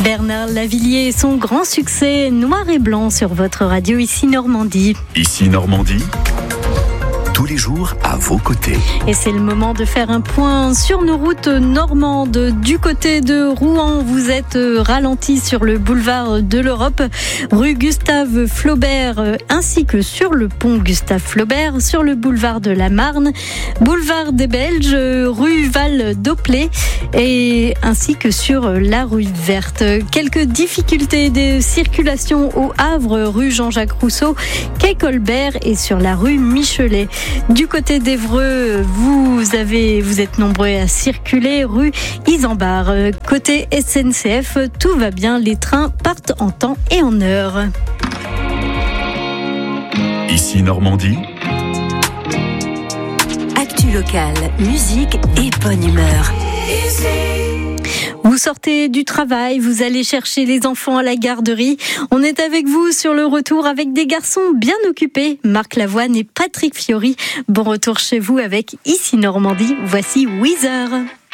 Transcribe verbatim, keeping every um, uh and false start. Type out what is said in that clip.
Bernard Lavilliers et son grand succès Noir et Blanc sur votre radio Ici Normandie. Ici Normandie, tous les jours à vos côtés. Et c'est le moment de faire un point sur nos routes normandes. Du côté de Rouen, vous êtes ralenti sur le boulevard de l'Europe, rue Gustave Flaubert, ainsi que sur le pont Gustave Flaubert, sur le boulevard de la Marne, boulevard des Belges, rue Val d'Oplé, et ainsi que sur la rue Verte. Quelques difficultés de circulation au Havre, rue Jean-Jacques Rousseau, quai Colbert et sur la rue Michelet. Du côté d'Évreux, vous avez, vous êtes nombreux à circuler rue Isambard. Côté S N C F, tout va bien, les trains partent en temps et en heure. Ici Normandie, actu locale, musique et bonne humeur. Vous sortez du travail, vous allez chercher les enfants à la garderie. On est avec vous sur le retour avec des garçons bien occupés, Marc Lavoine et Patrick Fiori. Bon retour chez vous avec Ici Normandie. Voici Weezer.